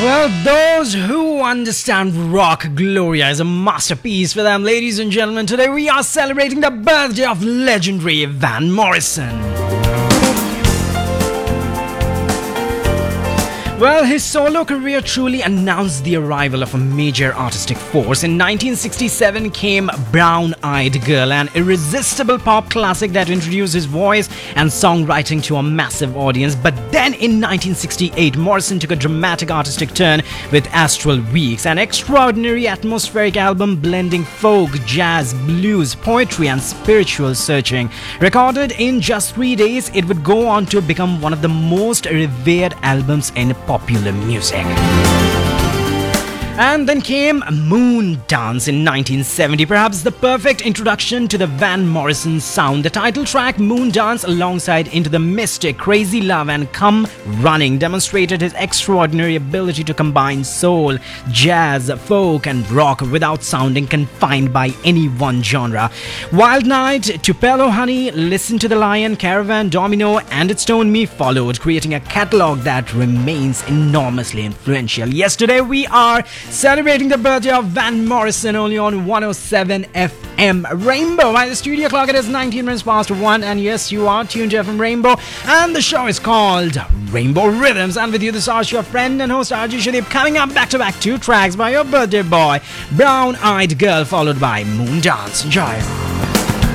Well, those who understand rock, Gloria is a masterpiece for them. Ladies and gentlemen, today we are celebrating the birthday of legendary Van Morrison. Well, his solo career truly announced the arrival of a major artistic force. In 1967 came Brown Eyed Girl, an irresistible pop classic that introduced his voice and songwriting to a massive audience. But then in 1968, Morrison took a dramatic artistic turn with Astral Weeks, an extraordinary atmospheric album blending folk, jazz, blues, poetry and spiritual searching. Recorded in just 3 days, it would go on to become one of the most revered albums in popular music. And then came Moondance in 1970, perhaps the perfect introduction to the Van Morrison sound. The title track Moondance, alongside Into the Mystic, Crazy Love and Come Running, demonstrated his extraordinary ability to combine soul, jazz, folk and rock without sounding confined by any one genre. Wild Night, Tupelo Honey, Listen to the Lion, Caravan, Domino and It's Stone Me followed, creating a catalogue that remains enormously influential. Yesterday we are celebrating the birthday of Van Morrison only on 107 FM Rainbow. By the studio clock, it is 19 minutes past 1, and yes, you are tuned to FM Rainbow, and the show is called Rainbow Rhythms. And with you, this is your friend and host RJ Shadeep. Coming up back to back, 2 tracks by your birthday boy, Brown Eyed Girl, followed by Moondance. Enjoy.